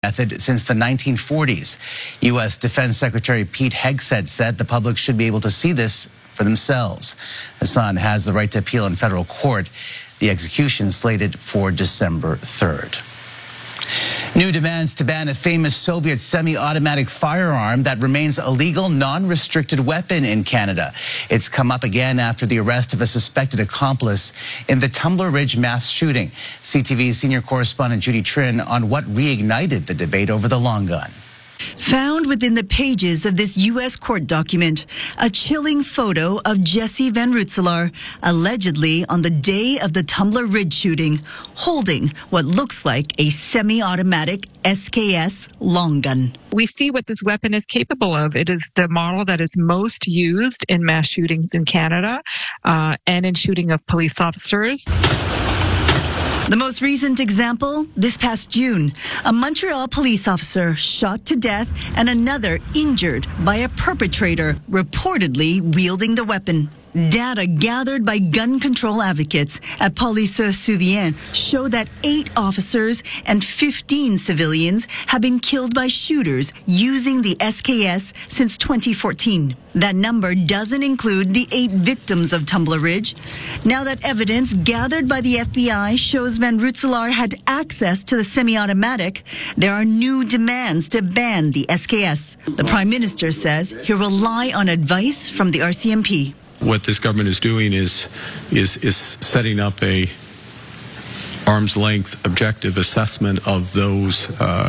method since the 1940s. U.S. Defense Secretary Pete Hegseth said the public should be able to see this for themselves. Hassan has the right to appeal in federal court. The execution slated for December 3rd. New demands to ban a famous Soviet semi-automatic firearm that remains a legal, non-restricted weapon in Canada. It's come up again after the arrest of a suspected accomplice in the Tumbler Ridge mass shooting. CTV's senior correspondent Judy Trin on what reignited the debate over the long gun. Found within the pages of this U.S. court document, a chilling photo of Jesse Van Rutselaar, allegedly on the day of the Tumbler Ridge shooting, holding what looks like a semi-automatic SKS long gun. We see what this weapon is capable of. It is the model that is most used in mass shootings in Canada and in shooting of police officers. The most recent example, this past June, a Montreal police officer shot to death and another injured by a perpetrator reportedly wielding the weapon. Data gathered by gun control advocates at Police Souvien show that 8 officers and 15 civilians have been killed by shooters using the SKS since 2014. That number doesn't include the 8 victims of Tumbler Ridge. Now that evidence gathered by the FBI shows Van Rutselaar had access to the semi-automatic, there are new demands to ban the SKS. The Prime Minister says he'll rely on advice from the RCMP. What this government is doing is setting up a arm's length objective assessment of those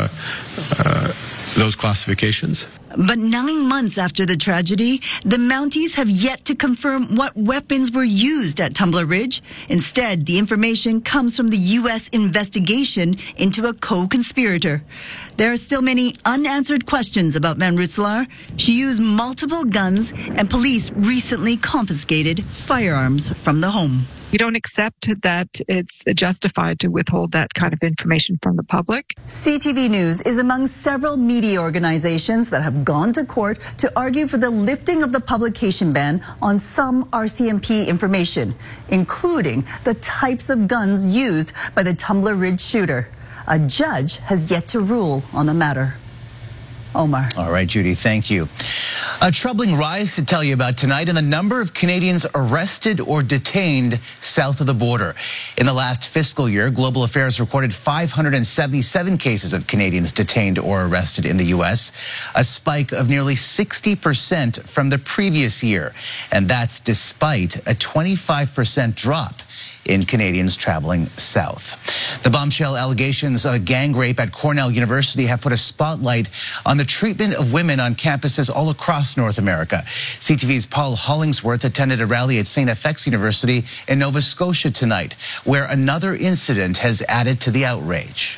classifications. But 9 months after the tragedy, the Mounties have yet to confirm what weapons were used at Tumbler Ridge. Instead, the information comes from the U.S. investigation into a co-conspirator. There are still many unanswered questions about Van Rutselaar. She used multiple guns, and police recently confiscated firearms from the home. We don't accept that it's justified to withhold that kind of information from the public. CTV News is among several media organizations that have gone to court to argue for the lifting of the publication ban on some RCMP information, including the types of guns used by the Tumbler Ridge shooter. A judge has yet to rule on the matter. Omar. All right, Judy, thank you. A troubling rise to tell you about tonight in the number of Canadians arrested or detained south of the border. In the last fiscal year, Global Affairs recorded 577 cases of Canadians detained or arrested in the U.S., a spike of nearly 60% from the previous year. And that's despite a 25% drop in Canadians traveling south. The bombshell allegations of a gang rape at Cornell University have put a spotlight on the treatment of women on campuses all across North America. CTV's Paul Hollingsworth attended a rally at St. FX University in Nova Scotia tonight, where another incident has added to the outrage.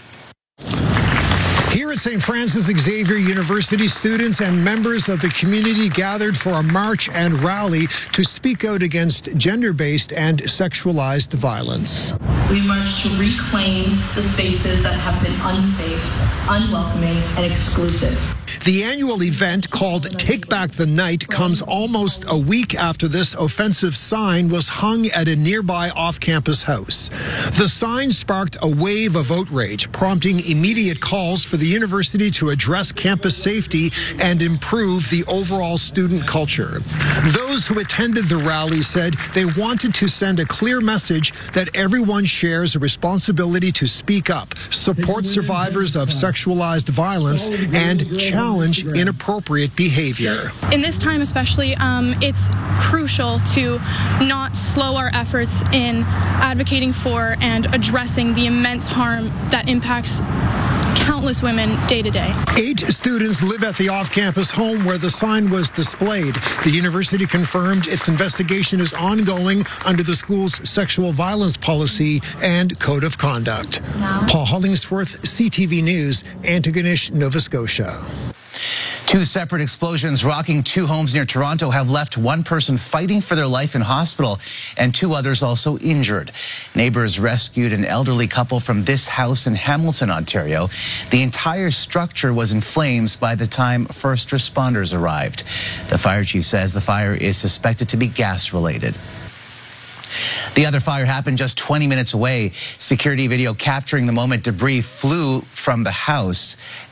Here at St. Francis Xavier University, students and members of the community gathered for a march and rally to speak out against gender-based and sexualized violence. We march to reclaim the spaces that have been unsafe, unwelcoming, and exclusive. The annual event called Take Back the Night comes almost a week after this offensive sign was hung at a nearby off-campus house. The sign sparked a wave of outrage, prompting immediate calls for the university to address campus safety and improve the overall student culture. Those who attended the rally said they wanted to send a clear message that everyone shares a responsibility to speak up, support survivors of sexualized violence, and challenge inappropriate behavior. In this time especially, it's crucial to not slow our efforts in advocating for and addressing the immense harm that impacts countless women day to day. 8 students live at the off-campus home where the sign was displayed. The university confirmed its investigation is ongoing under the school's sexual violence policy and code of conduct. Paul Hollingsworth, CTV News, Antigonish, Nova Scotia. 2 separate explosions rocking 2 homes near Toronto have left 1 person fighting for their life in hospital and 2 others also injured. Neighbors rescued an elderly couple from this house in Hamilton, Ontario. The entire structure was in flames by the time first responders arrived. The fire chief says the fire is suspected to be gas-related. The other fire happened just 20 minutes away. Security video capturing the moment debris flew from the house